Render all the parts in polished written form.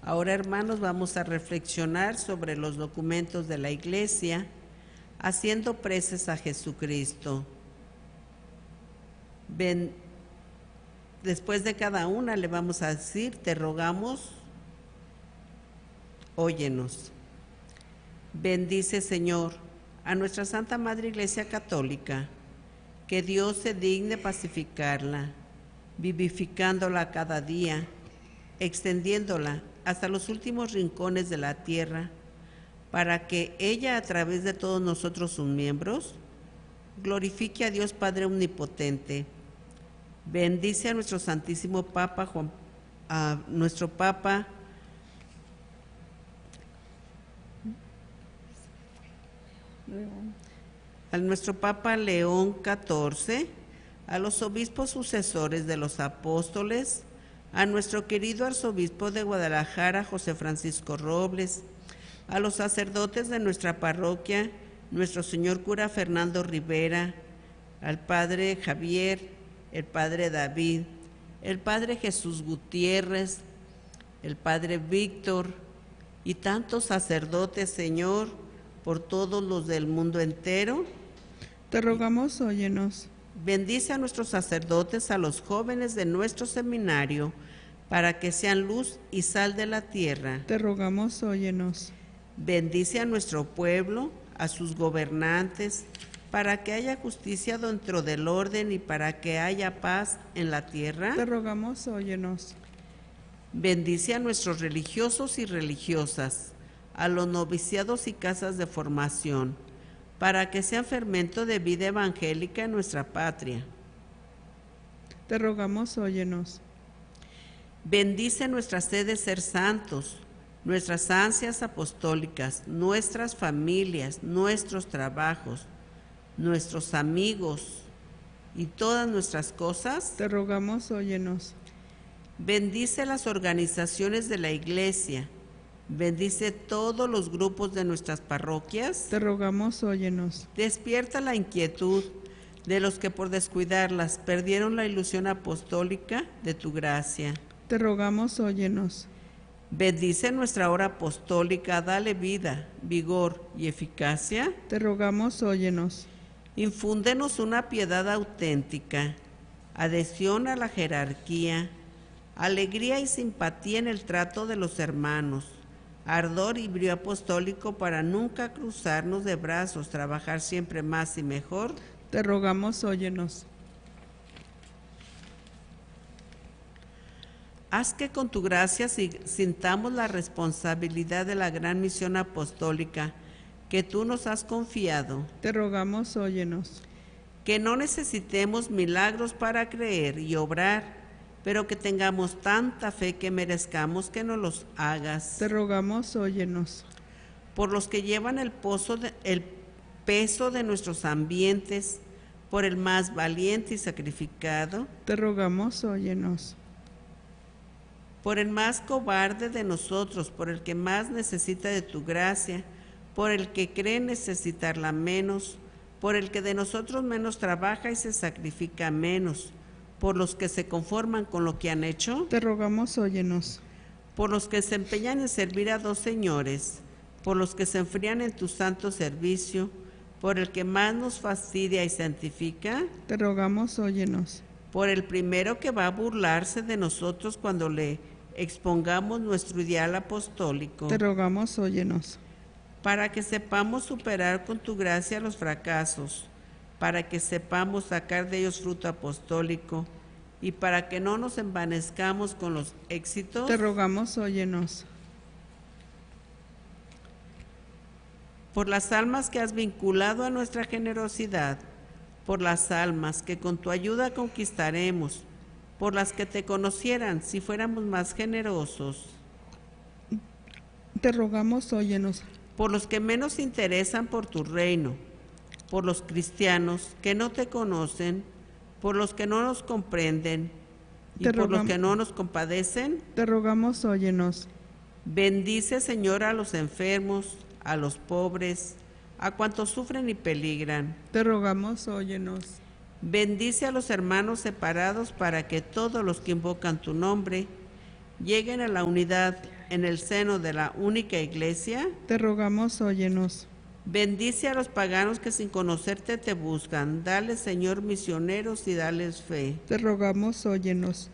Ahora, hermanos, vamos a reflexionar sobre los documentos de la Iglesia, haciendo preces a Jesucristo. Después de cada una le vamos a decir: te rogamos, óyenos. Bendice, Señor, a nuestra Santa Madre Iglesia Católica, que Dios se digne pacificarla, vivificándola cada día, extendiéndola hasta los últimos rincones de la tierra, para que ella, a través de todos nosotros sus miembros, glorifique a Dios Padre Omnipotente. Bendice a nuestro Santísimo Papa, a nuestro Papa León XIV, a los obispos sucesores de los apóstoles, a nuestro querido arzobispo de Guadalajara, José Francisco Robles, a los sacerdotes de nuestra parroquia, nuestro señor cura Fernando Rivera, al padre Javier, el padre David, el padre Jesús Gutiérrez, el padre Víctor y tantos sacerdotes, Señor, por todos los del mundo entero. Te rogamos, óyenos. Bendice a nuestros sacerdotes, a los jóvenes de nuestro seminario, para que sean luz y sal de la tierra. Te rogamos, óyenos. Bendice a nuestro pueblo, a sus gobernantes, para que haya justicia dentro del orden y para que haya paz en la tierra. Te rogamos, óyenos. Bendice a nuestros religiosos y religiosas, a los noviciados y casas de formación, para que sean fermento de vida evangélica en nuestra patria. Te rogamos, óyenos. Bendice nuestra sed de ser santos, nuestras ansias apostólicas, nuestras familias, nuestros trabajos, nuestros amigos y todas nuestras cosas. Te rogamos, óyenos. Bendice las organizaciones de la Iglesia. Bendice todos los grupos de nuestras parroquias. Te rogamos, óyenos. Despierta la inquietud de los que por descuidarlas perdieron la ilusión apostólica de tu gracia. Te rogamos, óyenos. Bendice nuestra hora apostólica, dale vida, vigor y eficacia. Te rogamos, óyenos. Infúndenos una piedad auténtica, adhesión a la jerarquía, alegría y simpatía en el trato de los hermanos, ardor y brío apostólico para nunca cruzarnos de brazos, trabajar siempre más y mejor. Te rogamos, óyenos. Haz que con tu gracia sintamos la responsabilidad de la gran misión apostólica que tú nos has confiado. Te rogamos, óyenos. Que no necesitemos milagros para creer y obrar, pero que tengamos tanta fe que merezcamos que nos los hagas. Te rogamos, óyenos. Por los que llevan el peso de nuestros ambientes, por el más valiente y sacrificado. Te rogamos, óyenos. Por el más cobarde de nosotros, por el que más necesita de tu gracia, por el que cree necesitarla menos, por el que de nosotros menos trabaja y se sacrifica menos, por los que se conforman con lo que han hecho. Te rogamos, óyenos. Por los que se empeñan en servir a dos señores, por los que se enfrían en tu santo servicio, por el que más nos fastidia y santifica. Te rogamos, óyenos. Por el primero que va a burlarse de nosotros cuando le expongamos nuestro ideal apostólico. Te rogamos, óyenos. Para que sepamos superar con tu gracia los fracasos, para que sepamos sacar de ellos fruto apostólico y para que no nos envanezcamos con los éxitos. Te rogamos, óyenos. Por las almas que has vinculado a nuestra generosidad, por las almas que con tu ayuda conquistaremos, por las que te conocieran si fuéramos más generosos. Te rogamos, óyenos. Por los que menos interesan por tu reino, por los cristianos que no te conocen, por los que no nos comprenden y por los que no nos compadecen. Te rogamos, óyenos. Bendice, Señor, a los enfermos, a los pobres, a cuantos sufren y peligran. Te rogamos, óyenos. Bendice a los hermanos separados para que todos los que invocan tu nombre lleguen a la unidad en el seno de la única iglesia. Te rogamos, óyenos. Bendice a los paganos que sin conocerte te buscan. Dale, Señor, misioneros y dales fe. Te rogamos, óyenos.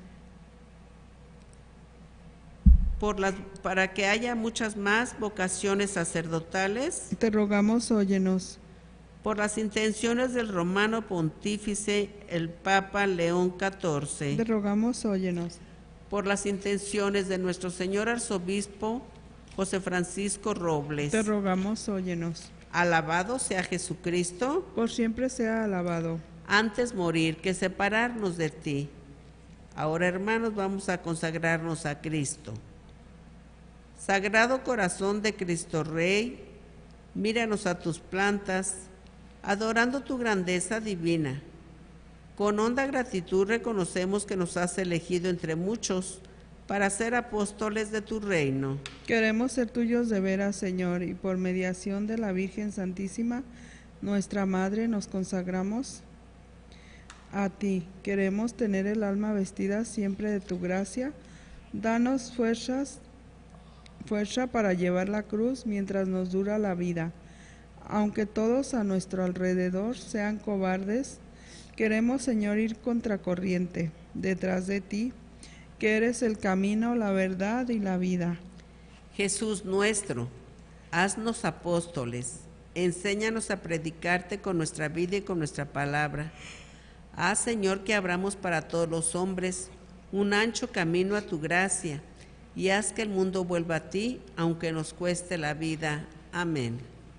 Para que haya muchas más vocaciones sacerdotales. Te rogamos, óyenos. Por las intenciones del romano pontífice, el Papa León XIV. Te rogamos, óyenos. Por las intenciones de nuestro señor arzobispo José Francisco Robles. Te rogamos, óyenos. Alabado sea Jesucristo. Por siempre sea alabado. Antes morir que separarnos de ti. Ahora, hermanos, vamos a consagrarnos a Cristo. Sagrado corazón de Cristo Rey, míranos a tus plantas, adorando tu grandeza divina. Con honda gratitud reconocemos que nos has elegido entre muchos para ser apóstoles de tu reino. Queremos ser tuyos de veras, Señor, y por mediación de la Virgen Santísima, nuestra Madre, nos consagramos a ti. Queremos tener el alma vestida siempre de tu gracia. Danos fuerza para llevar la cruz mientras nos dura la vida. Aunque todos a nuestro alrededor sean cobardes, queremos, Señor, ir contracorriente, detrás de ti, que eres el camino, la verdad y la vida. Jesús nuestro, haznos apóstoles, enséñanos a predicarte con nuestra vida y con nuestra palabra. Haz, Señor, que abramos para todos los hombres un ancho camino a tu gracia, y haz que el mundo vuelva a ti, aunque nos cueste la vida. Amén.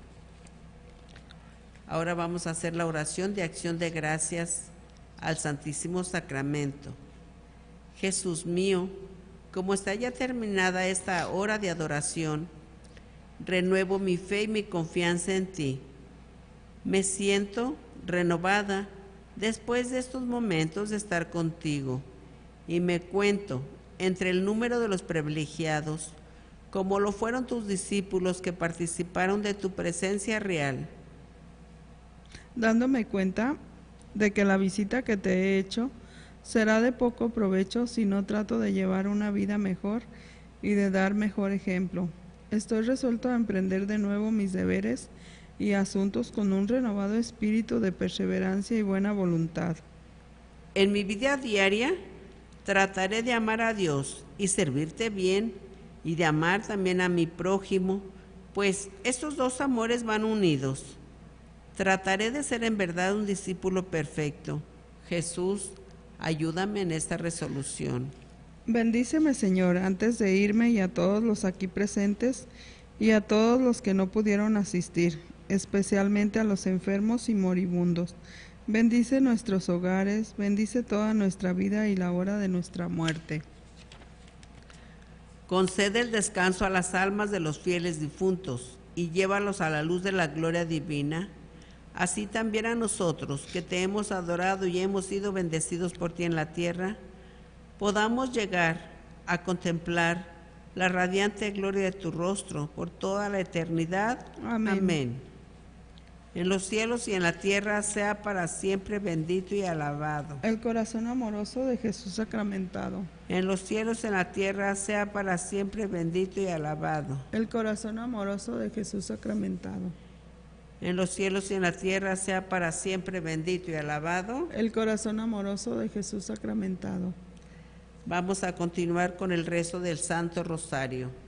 Ahora vamos a hacer la oración de acción de gracias al Santísimo Sacramento. Jesús mío, como está ya terminada esta hora de adoración, renuevo mi fe y mi confianza en ti. Me siento renovada después de estos momentos de estar contigo y me cuento entre el número de los privilegiados, como lo fueron tus discípulos que participaron de tu presencia real. Dándome cuenta de que la visita que te he hecho será de poco provecho si no trato de llevar una vida mejor y de dar mejor ejemplo. Estoy resuelto a emprender de nuevo mis deberes y asuntos con un renovado espíritu de perseverancia y buena voluntad. En mi vida diaria trataré de amar a Dios y servirte bien y de amar también a mi prójimo, pues estos dos amores van unidos. Trataré de ser en verdad un discípulo perfecto. Jesús, ayúdame en esta resolución. Bendíceme, Señor, antes de irme y a todos los aquí presentes y a todos los que no pudieron asistir, especialmente a los enfermos y moribundos. Bendice nuestros hogares, bendice toda nuestra vida y la hora de nuestra muerte. Concede el descanso a las almas de los fieles difuntos y llévalos a la luz de la gloria divina. Así también a nosotros, que te hemos adorado y hemos sido bendecidos por ti en la tierra, podamos llegar a contemplar la radiante gloria de tu rostro por toda la eternidad. Amén. Amén. En los cielos y en la tierra sea para siempre bendito y alabado. El corazón amoroso de Jesús sacramentado. En los cielos y en la tierra sea para siempre bendito y alabado. El corazón amoroso de Jesús sacramentado. En los cielos y en la tierra sea para siempre bendito y alabado. El corazón amoroso de Jesús sacramentado. Vamos a continuar con el rezo del Santo Rosario.